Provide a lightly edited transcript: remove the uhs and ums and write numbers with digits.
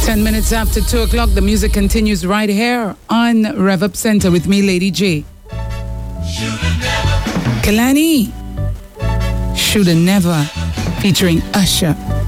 10 minutes after 2 o'clock, the music continues right here on Rev Up Center with me, Lady J. Kalani, Shoulda Never, featuring Usher.